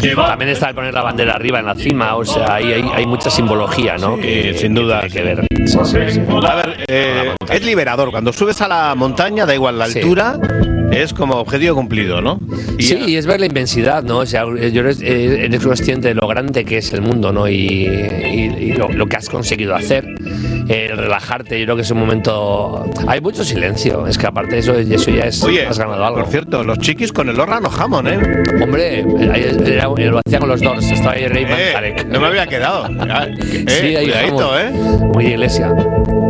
También está el poner la bandera arriba en la cima, o sea, hay mucha simbología, ¿no? Sí, sin duda. Que tiene que ver. Sí. A ver, es liberador. Cuando subes a la montaña, da igual la altura, es como objetivo cumplido, ¿no? Y es ver la inmensidad, ¿no? O sea, eres consciente de lo grande que es el mundo, ¿no? Y lo que has conseguido hacer. Relajarte, yo creo que es un momento. Hay mucho silencio, es que aparte de eso ya es. Oye, has ganado algo. Por cierto, los chiquis con el órgano jamón, ¿eh? Hombre, lo hacía con los Doors, estaba ahí Ray Manzarek. No me había quedado. Sí, ahí cuidadito, muy iglesia.